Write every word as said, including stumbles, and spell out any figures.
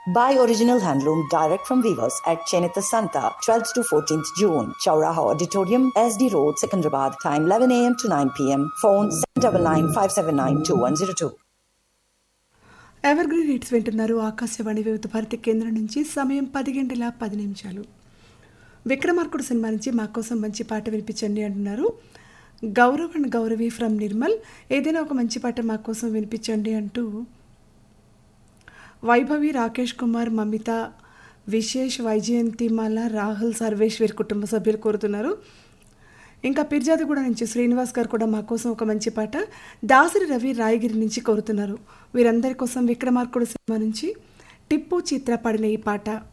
Buy original handloom direct from weavers at Chenita Santa, twelfth to fourteenth June. Chauraha Auditorium, S D Road, Secunderabad. Time eleven a.m. to nine p.m. Phone seven nine nine, five seven nine, two one zero two. Ever green hits వింటున్నారు ఆకాశవాణి వివిధ భారతి కేంద్రం నుంచి. సమయం పది గంటల పది నిమిషాలు. విక్రమార్కుడు cinema నుంచి మా కోసం మంచి పాట వినిపించండి అంటున్నారు గౌరవ్ అండ్ గౌరవి ఫ్రమ్ నిర్మల్. ఏదైనా ఒక మంచి పాట మా కోసం వినిపించండి అంటూ వైభవి, రాకేష్ కుమార్, మమిత, విశేష్, వైజయంతిమాల, రాహుల్, సర్వేష్ వీరి కుటుంబ సభ్యులు కోరుతున్నారు. ఇంకా పిర్జాదిగూడ నుంచి శ్రీనివాస్ గారు కూడా మా కోసం ఒక మంచి పాట, దాసరి రవి రాయగిరి నుంచి కోరుతున్నారు. వీరందరి కోసం విక్రమార్కుడు సినిమా నుంచి టిప్పు చిత్ర పాడిన ఈ పాట.